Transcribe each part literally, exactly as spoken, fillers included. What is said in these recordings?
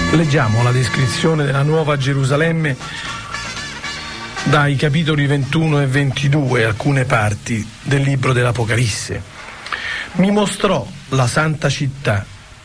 Leggiamo la descrizione della Nuova Gerusalemme dai capitoli ventuno e ventidue, alcune parti del libro dell'Apocalisse. Mi mostrò la santa città,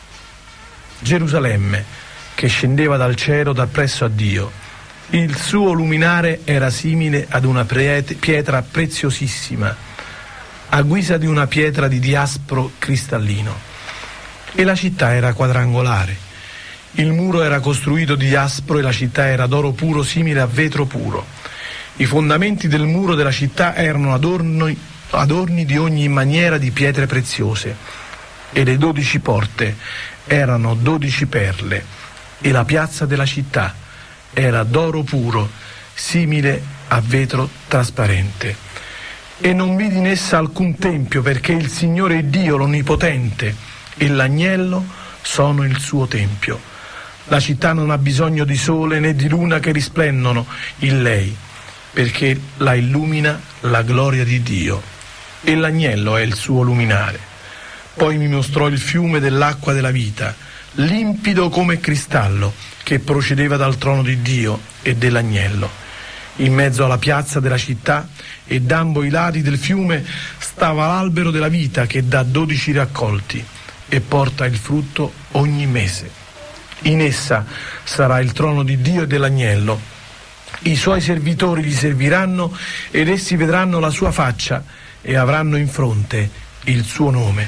Gerusalemme, che scendeva dal cielo da presso a Dio. Il suo luminare era simile ad una pietra preziosissima, a guisa di una pietra di diaspro cristallino. E la città era quadrangolare. Il muro era costruito di diaspro e la città era d'oro puro simile a vetro puro. I fondamenti del muro della città erano adorni, adorni di ogni maniera di pietre preziose, e le dodici porte erano dodici perle, e la piazza della città era d'oro puro simile a vetro trasparente. E non vidi in essa alcun tempio, perché il Signore Dio l'Onnipotente e l'agnello sono il suo tempio. La città non ha bisogno di sole né di luna che risplendono in lei, perché la illumina la gloria di Dio, e l'agnello è il suo luminare. Poi mi mostrò il fiume dell'acqua della vita, limpido come cristallo, che procedeva dal trono di Dio e dell'agnello. In mezzo alla piazza della città e d'ambo i lati del fiume stava l'albero della vita, che dà dodici raccolti e porta il frutto ogni mese. In essa sarà il trono di Dio e dell'agnello. I suoi servitori gli serviranno ed essi vedranno la sua faccia e avranno in fronte il suo nome.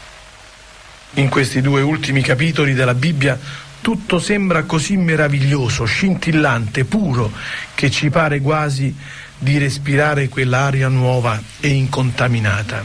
In questi due ultimi capitoli della Bibbia tutto sembra così meraviglioso, scintillante, puro, che ci pare quasi di respirare quell'aria nuova e incontaminata.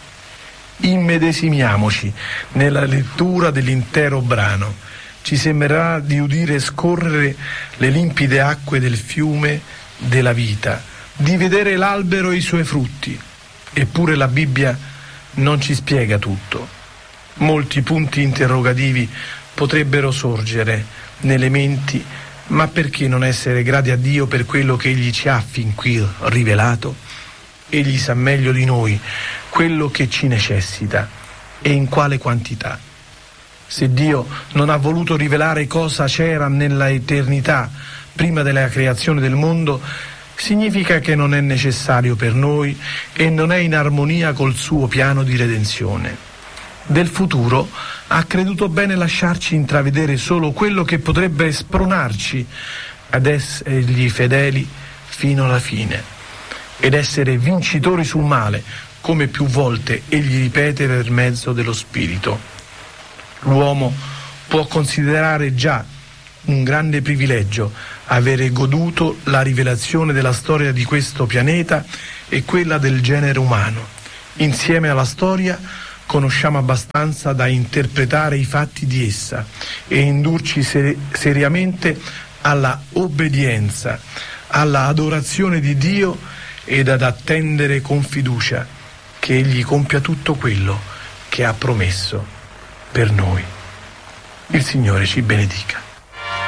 Immedesimiamoci nella lettura dell'intero brano. Ci sembrerà di udire scorrere le limpide acque del fiume della vita, di vedere l'albero e i suoi frutti. Eppure la Bibbia non ci spiega tutto. Molti punti interrogativi potrebbero sorgere nelle menti, ma perché non essere grati a Dio per quello che Egli ci ha fin qui rivelato? Egli sa meglio di noi quello che ci necessita e in quale quantità. Se Dio non ha voluto rivelare cosa c'era nella eternità prima della creazione del mondo, significa che non è necessario per noi e non è in armonia col suo piano di redenzione. Del futuro ha creduto bene lasciarci intravedere solo quello che potrebbe spronarci ad essergli fedeli fino alla fine ed essere vincitori sul male, come più volte egli ripete per mezzo dello Spirito. L'uomo può considerare già un grande privilegio avere goduto la rivelazione della storia di questo pianeta e quella del genere umano. Insieme alla storia conosciamo abbastanza da interpretare i fatti di essa e indurci ser- seriamente alla obbedienza, alla adorazione di Dio ed ad attendere con fiducia che Egli compia tutto quello che ha promesso per noi. Il Signore ci benedica.